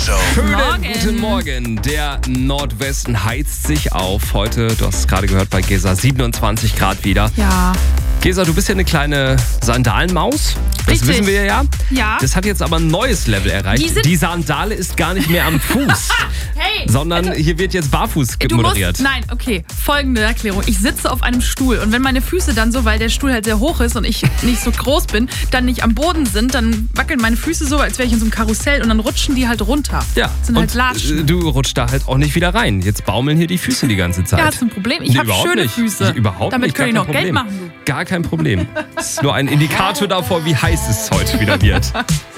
Show. Guten Morgen. Der Nordwesten heizt sich auf. Heute, du hast es gerade gehört, bei Gesa 27 Grad wieder. Ja. Gesa, du bist ja eine kleine Sandalenmaus. Das Richtig. wissen wir ja. Ja. Das hat jetzt aber ein neues Level erreicht. Die Sandale ist gar nicht mehr am Fuß, Hey! sondern hier wird jetzt barfuß moderiert. Nein, okay. Folgende Erklärung. Ich sitze auf einem Stuhl und wenn meine Füße dann so, weil der Stuhl halt sehr hoch ist und ich nicht so groß bin, dann nicht am Boden sind, dann wackeln meine Füße so, als wäre ich in so einem Karussell und dann rutschen die halt runter. Ja, Das sind halt und Latschen. du rutschst da halt auch nicht wieder rein. Jetzt baumeln hier die Füße die ganze Zeit. Ja, hast du ein Problem? Ich habe überhaupt schöne nicht. Füße. Überhaupt Damit nicht. kann ich Gar noch kein Geld Problem. machen, du. Gar kein Problem. Das ist nur ein Indikator davor, wie heiß es heute wieder wird.